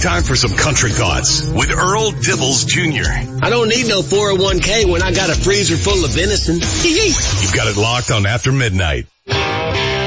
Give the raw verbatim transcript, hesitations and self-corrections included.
time for some country thoughts with Earl Dibbles Junior I don't need no four oh one k when I got a freezer full of venison. You've got it locked on After Midnight.